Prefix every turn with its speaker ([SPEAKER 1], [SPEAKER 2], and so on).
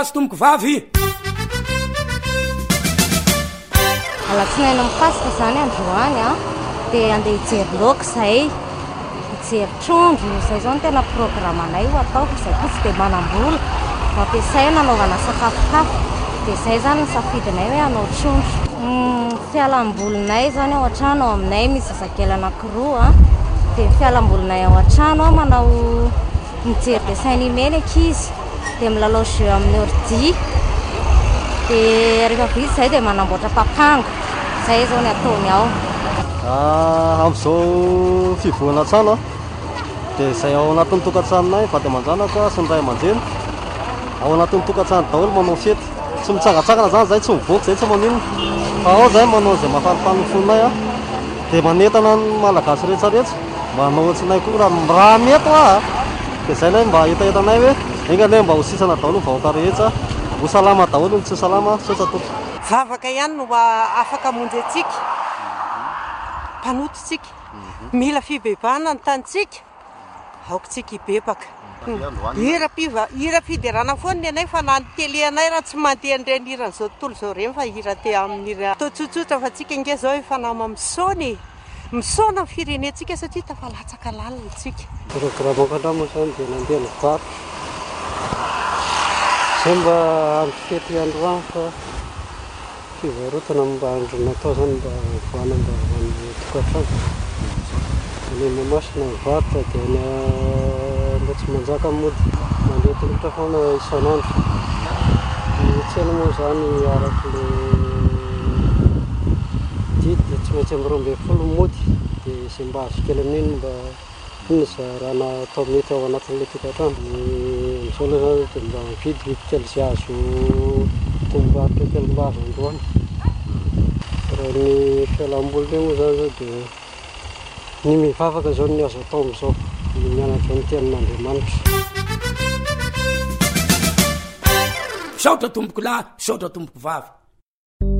[SPEAKER 1] tomboko vavy
[SPEAKER 2] alatsinaina mikasika zany androany a dia andeha hijery loka zay hijery trondro zay zao no tena programanay ho ataoko zay koa tsy dia manam-bola mampiasay nanaovana sakafokafo dia zay zany ny safidinay hoe hanao trondro fialam-bolinay zany ao an-trano ao aminay misy zazakely anankiroa dia fialam-bolinay ao an-trano a manao mijery dessin animé ny ankizy dia milalao jeu amin'ny ordi dia rehefa vita zay dia manamboatra papango zay zao ny ataony ao
[SPEAKER 3] amin'izao fivohana trano dia zay ao anatin'ny tokantranonay vady aman-janaka sy ny ray aman-dreny ao anatin'ny tokantrano daholo manao fety tsy mitsangatsangana zany zay tsy mivoaka zay tsy maninona fa ao zay manao zay mahafanifany ny fonay dia manentana ny malagasy rehetsarehetra mba hanao atsinay koa raha meto dia zay lay mba etaetanay hoe engalay mba ho sisana daholo ny vahoaka rehetra ho salama daholo ny tsy salama sotsatoto
[SPEAKER 4] vavaka ihany no afaka monjy atsika mpanototsika mila fibebahana ny tantsika aokotsika hibebaka hira fiderana foana anay fa na ny tele anay raha tsy mandeha nireny hiran'izao tontolo zao reny fa hira te amin'ny hira atao tsotsotra fa tsika nge zao efa nama misaony misaona ny firenetsika satria tafalatsaka lalina tsika
[SPEAKER 3] programme zany dia nandeha ny vary zay mba andro fety androany fa fivarotana mba andro natao zany mba voana mba hoan'ny tokantrano any mamasina varotra dia mba tsy manjaka mody mandeha tongotra foana isan'andro ny tsena moa zany araky le didy dia tsy maintsy amin'ny 12 mody dia zay mba azo kely amin'iny mba iny za raha natao mety ao anatin'ilay tokantrano amin'izao aloha zany dia mba mividy kely zay azo tombovaritra kely mba azo androany raha ny fialam-boly moa zany zao dia ny mivavaka zao ny azo atao amin'izao ny mianatra ny tenin'Andriamanitra
[SPEAKER 1] saotra tomboko lahy saotra tomboko vavy